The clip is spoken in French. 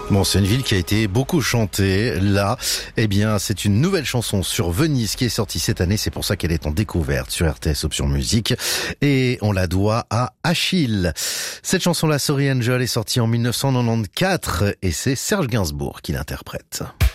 Bon, c'est une ville qui a été beaucoup chantée. Là, eh bien, c'est une nouvelle chanson sur Venise qui est sortie cette année. C'est pour ça qu'elle est en découverte sur RTS Option Musique. Et on la doit à Achille. Cette chanson-là, Sorry Angel, est sortie en 1994 et c'est Serge Gainsbourg qui l'interprète.